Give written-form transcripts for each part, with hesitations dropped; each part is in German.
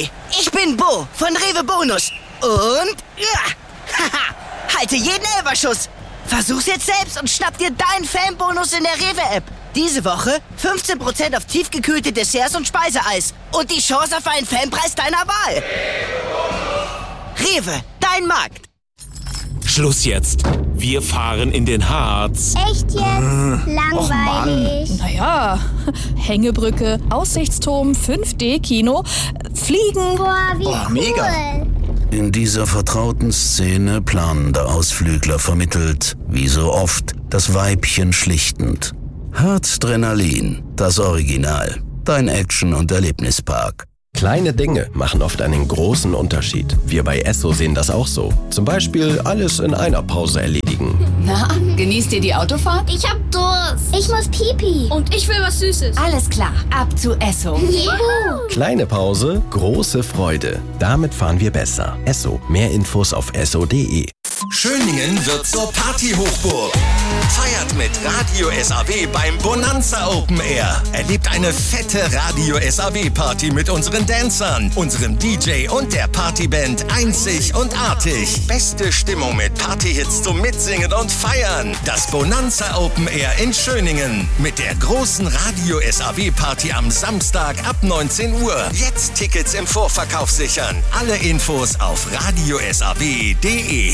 Hi, ich bin Bo von Rewe Bonus. Und halte jeden Elferschuss. Versuch's jetzt selbst und schnapp dir deinen Fanbonus in der Rewe-App. Diese Woche 15% auf tiefgekühlte Desserts und Speiseeis. Und die Chance auf einen Fanpreis deiner Wahl. Rewe, dein Markt. Schluss jetzt. Wir fahren in den Harz. Echt jetzt? Langweilig. Naja, Hängebrücke, Aussichtsturm, 5D-Kino, Fliegen. Boah, wie cool. Mega. In dieser vertrauten Szene planen der Ausflügler vermittelt, wie so oft, das Weibchen schlichtend. Harzdrenalin, das Original. Dein Action- und Erlebnispark. Kleine Dinge machen oft einen großen Unterschied. Wir bei Esso sehen das auch so. Zum Beispiel alles in einer Pause erledigen. Na, genießt ihr die Autofahrt? Ich hab Durst. Ich muss Pipi. Und ich will was Süßes. Alles klar, ab zu Esso. Juhu. Kleine Pause, große Freude. Damit fahren wir besser. Esso. Mehr Infos auf esso.de. Schöningen wird zur Party-Hochburg. Feiert mit Radio SAW beim Bonanza Open Air. Erlebt eine fette Radio SAW-Party mit unseren Dancern, unserem DJ und der Partyband einzig und artig. Beste Stimmung mit Partyhits zum Mitsingen und Feiern. Das Bonanza Open Air in Schöningen. Mit der großen Radio SAW-Party am Samstag ab 19 Uhr. Jetzt Tickets im Vorverkauf sichern. Alle Infos auf radiosaw.de.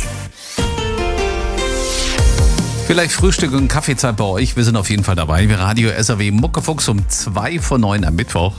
Vielleicht Frühstück und Kaffeezeit bei euch. Wir sind auf jeden Fall dabei. Wir Radio SAW Muckefuchs um 8:55 am Mittwoch.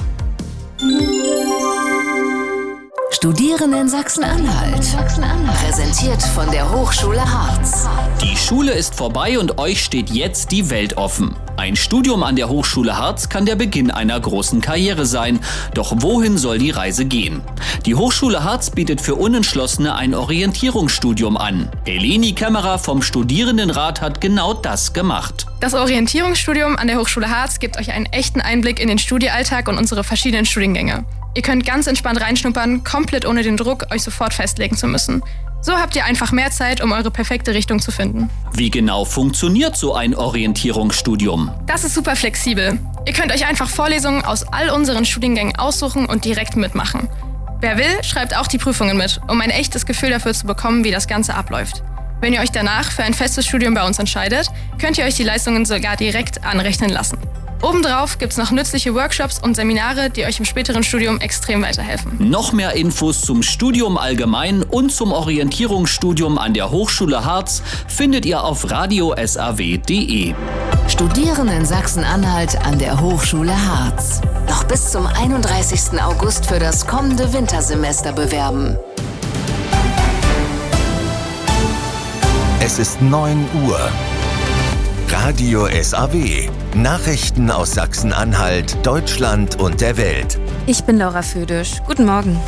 Studieren in Sachsen-Anhalt. Präsentiert von der Hochschule Harz. Die Schule ist vorbei und euch steht jetzt die Welt offen. Ein Studium an der Hochschule Harz kann der Beginn einer großen Karriere sein. Doch wohin soll die Reise gehen? Die Hochschule Harz bietet für Unentschlossene ein Orientierungsstudium an. Eleni Kämmerer vom Studierendenrat hat genau das gemacht. Das Orientierungsstudium an der Hochschule Harz gibt euch einen echten Einblick in den Studiealltag und unsere verschiedenen Studiengänge. Ihr könnt ganz entspannt reinschnuppern, komplett ohne den Druck, euch sofort festlegen zu müssen. So habt ihr einfach mehr Zeit, um eure perfekte Richtung zu finden. Wie genau funktioniert so ein Orientierungsstudium? Das ist super flexibel. Ihr könnt euch einfach Vorlesungen aus all unseren Studiengängen aussuchen und direkt mitmachen. Wer will, schreibt auch die Prüfungen mit, um ein echtes Gefühl dafür zu bekommen, wie das Ganze abläuft. Wenn ihr euch danach für ein festes Studium bei uns entscheidet, könnt ihr euch die Leistungen sogar direkt anrechnen lassen. Obendrauf gibt's noch nützliche Workshops und Seminare, die euch im späteren Studium extrem weiterhelfen. Noch mehr Infos zum Studium allgemein und zum Orientierungsstudium an der Hochschule Harz findet ihr auf radiosaw.de. Studieren in Sachsen-Anhalt an der Hochschule Harz. Noch bis zum 31. August für das kommende Wintersemester bewerben. Es ist 9 Uhr. Radio SAW. Nachrichten aus Sachsen-Anhalt, Deutschland und der Welt. Ich bin Laura Födisch. Guten Morgen.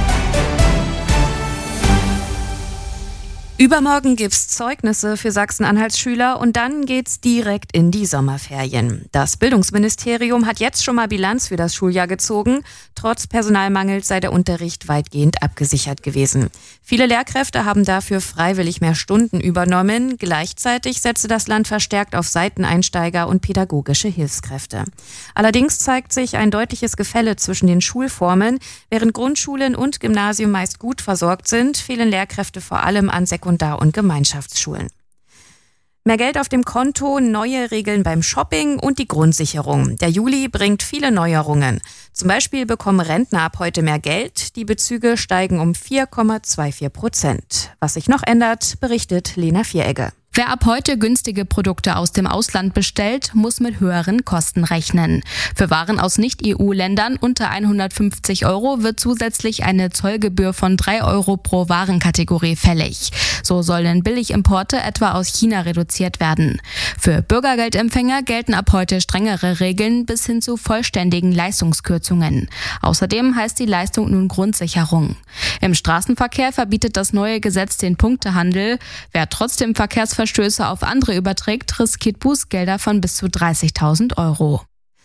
Übermorgen gibt's Zeugnisse für Sachsen-Anhalts Schüler und dann geht's direkt in die Sommerferien. Das Bildungsministerium hat jetzt schon mal Bilanz für das Schuljahr gezogen. Trotz Personalmangels sei der Unterricht weitgehend abgesichert gewesen. Viele Lehrkräfte haben dafür freiwillig mehr Stunden übernommen. Gleichzeitig setze das Land verstärkt auf Seiteneinsteiger und pädagogische Hilfskräfte. Allerdings zeigt sich ein deutliches Gefälle zwischen den Schulformen. Während Grundschulen und Gymnasium meist gut versorgt sind, fehlen Lehrkräfte vor allem an Sekundar- und Gemeinschaftsschulen. Mehr Geld auf dem Konto, neue Regeln beim Shopping und die Grundsicherung. Der Juli bringt viele Neuerungen. Zum Beispiel bekommen Rentner ab heute mehr Geld. Die Bezüge steigen um 4,24%. Was sich noch ändert, berichtet Lena Vieregge. Wer ab heute günstige Produkte aus dem Ausland bestellt, muss mit höheren Kosten rechnen. Für Waren aus Nicht-EU-Ländern unter 150 € wird zusätzlich eine Zollgebühr von 3 € pro Warenkategorie fällig. So sollen Billigimporte etwa aus China reduziert werden. Für Bürgergeldempfänger gelten ab heute strengere Regeln bis hin zu vollständigen Leistungskürzungen. Außerdem heißt die Leistung nun Grundsicherung. Im Straßenverkehr verbietet das neue Gesetz den Punktehandel. Wer trotzdem Verkehrsverstöße auf andere überträgt, riskiert Bußgelder von bis zu 30.000 €.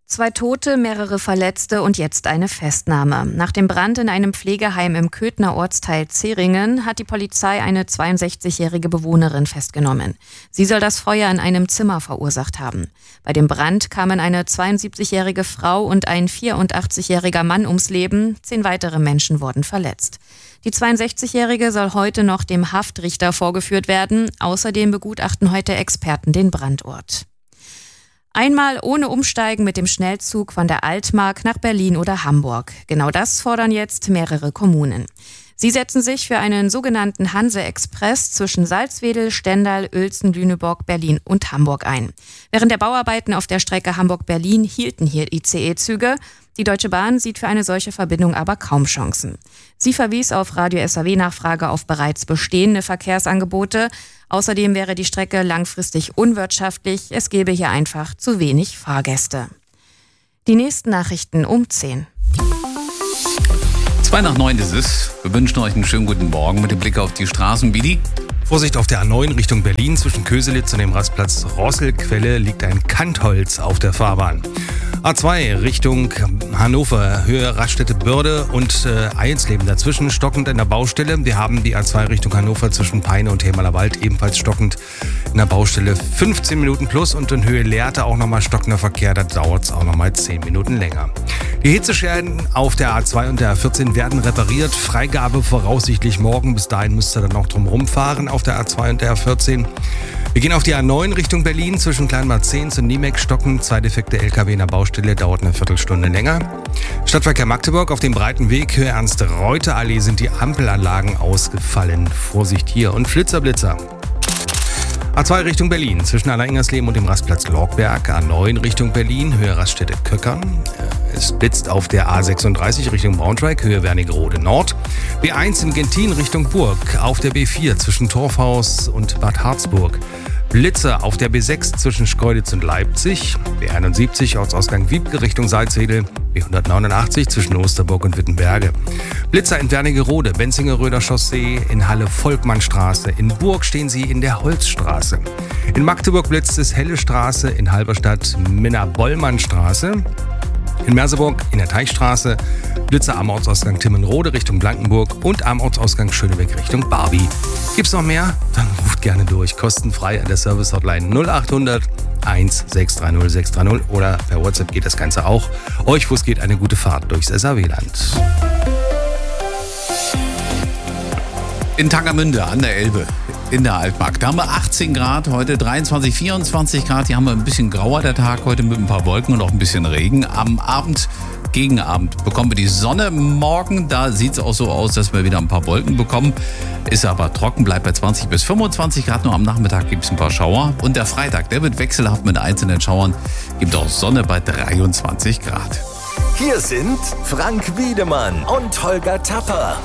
2 Tote, mehrere Verletzte und jetzt eine Festnahme. Nach dem Brand in einem Pflegeheim im Köthner Ortsteil Zeringen hat die Polizei eine 62-jährige Bewohnerin festgenommen. Sie soll das Feuer in einem Zimmer verursacht haben. Bei dem Brand kamen eine 72-jährige Frau und ein 84-jähriger Mann ums Leben. 10 weitere Menschen wurden verletzt. Die 62-jährige soll heute noch dem Haftrichter vorgeführt werden. Außerdem begutachten heute Experten den Brandort. Einmal ohne Umsteigen mit dem Schnellzug von der Altmark nach Berlin oder Hamburg. Genau das fordern jetzt mehrere Kommunen. Sie setzen sich für einen sogenannten Hanse-Express zwischen Salzwedel, Stendal, Uelzen, Lüneburg, Berlin und Hamburg ein. Während der Bauarbeiten auf der Strecke Hamburg-Berlin hielten hier ICE-Züge. Die Deutsche Bahn sieht für eine solche Verbindung aber kaum Chancen. Sie verwies auf Radio SAW-Nachfrage auf bereits bestehende Verkehrsangebote. Außerdem wäre die Strecke langfristig unwirtschaftlich. Es gäbe hier einfach zu wenig Fahrgäste. Die nächsten Nachrichten um 10. 8:02 ist es. Wir wünschen euch einen schönen guten Morgen mit dem Blick auf die Straßen. Bidi? Vorsicht auf der A9 Richtung Berlin. Zwischen Köselitz und dem Rastplatz Rosselquelle liegt ein Kantholz auf der Fahrbahn. A2 Richtung Hannover, Höhe Raststätte-Börde und Eilsleben. Dazwischen stockend in der Baustelle. Wir haben die A2 Richtung Hannover zwischen Peine und Helmaler Wald ebenfalls stockend in der Baustelle. 15 Minuten plus und in Höhe Lehrte auch nochmal stockender Verkehr. Da dauert es auch nochmal 10 Minuten länger. Die Hitzeschäden auf der A2 und der A14 werden repariert. Freigabe voraussichtlich morgen. Bis dahin müsst ihr dann noch drum rumfahren auf der A2 und der A14. Wir gehen auf die A9 Richtung Berlin. Zwischen Kleinmarzehns und Niemek stocken 2 defekte LKW in der Baustelle. Dauert eine Viertelstunde länger. Stadtverkehr Magdeburg auf dem breiten Weg. Höhe Ernst-Reuter-Allee sind die Ampelanlagen ausgefallen. Vorsicht hier und Flitzer. A2 Richtung Berlin, zwischen Anna-Ingersleben und dem Rastplatz Lorgberg. A9 Richtung Berlin, Höhe Raststätte Köckern. Es blitzt auf der A36 Richtung Braunschweig, Höhe Wernigerode Nord. B1 in Gentin Richtung Burg, auf der B4 zwischen Torfhaus und Bad Harzburg. Blitze auf der B6 zwischen Schkeuditz und Leipzig. B71 Ortsausgang Wiebke Richtung Salzwedel. B189 zwischen Osterburg und Wittenberge. Blitzer in Wernigerode, Benzinger-Röder Chaussee, in Halle Volkmannstraße. In Burg stehen sie in der Holzstraße. In Magdeburg blitzt es Helle Straße, in Halberstadt Minna-Bollmann-Straße. In Merseburg in der Teichstraße, Blitzer am Ortsausgang Timmenrode Richtung Blankenburg und am Ortsausgang Schönebeck Richtung Barbie. Gibt's noch mehr? Dann ruft gerne durch, kostenfrei an der Service-Hotline 0800 1630 630 oder per WhatsApp geht das Ganze auch. Euch, wo es geht, eine gute Fahrt durchs SAW-Land. In Tangermünde an der Elbe. In der Altmark. Da haben wir 18 Grad, heute 23, 24 Grad. Hier haben wir ein bisschen grauer der Tag heute mit ein paar Wolken und auch ein bisschen Regen. Am Abend, gegen Abend, bekommen wir die Sonne. Morgen, da sieht es auch so aus, dass wir wieder ein paar Wolken bekommen. Ist aber trocken, bleibt bei 20 bis 25 Grad. Nur am Nachmittag gibt es ein paar Schauer. Und der Freitag, der wird wechselhaft mit einzelnen Schauern. Gibt auch Sonne bei 23 Grad. Hier sind Frank Wiedemann und Holger Tapper.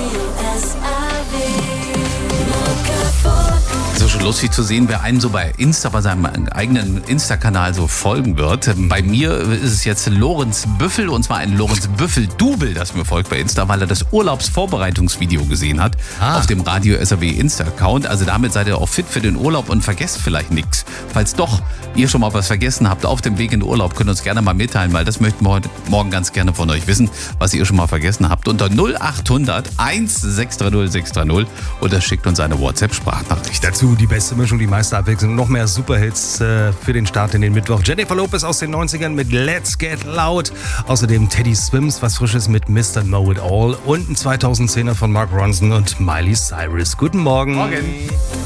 So schon lustig zu sehen, wer einem so bei Insta, bei seinem eigenen Insta-Kanal so folgen wird. Bei mir ist es jetzt Lorenz Büffel, und zwar ein Lorenz Büffel-Double, das mir folgt bei Insta, weil er das Urlaubsvorbereitungsvideo gesehen hat auf dem Radio SAW Insta-Account. Also damit seid ihr auch fit für den Urlaub und vergesst vielleicht nichts. Falls doch ihr schon mal was vergessen habt auf dem Weg in den Urlaub, könnt ihr uns gerne mal mitteilen, weil das möchten wir heute Morgen ganz gerne von euch wissen, was ihr schon mal vergessen habt. Unter 0800 1630 630 oder schickt uns eine WhatsApp-Sprachnachricht. Dazu die beste Mischung, die meiste Abwechslung, noch mehr Superhits für den Start in den Mittwoch. Jennifer Lopez aus den 90ern mit Let's Get Loud. Außerdem Teddy Swims, was Frisches mit Mr. Know It All und ein 2010er von Mark Ronson und Miley Cyrus. Guten Morgen. Morgen.